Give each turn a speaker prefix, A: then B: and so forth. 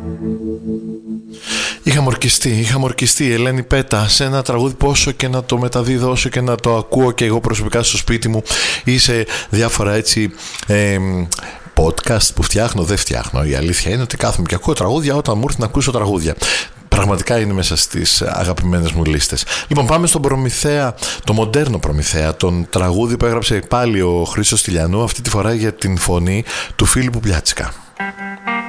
A: Είχαμε ορκιστεί η Ελένη Πέτα σε ένα τραγούδι που όσο και να το μεταδίδω, όσο και να το ακούω και εγώ προσωπικά στο σπίτι μου ή σε διάφορα έτσι podcast που δεν φτιάχνω. Η αλήθεια είναι ότι κάθομαι και ακούω τραγούδια όταν μου έρθει να ακούσω τραγούδια. Πραγματικά είναι μέσα στις αγαπημένες μου λίστες. Λοιπόν, πάμε στον Προμηθέα, το μοντέρνο Προμηθέα, τον τραγούδι που έγραψε πάλι ο Χρήστος Τηλιανού, αυτή τη φορά για την φωνή του Φίλιππου Πλιάτσικα.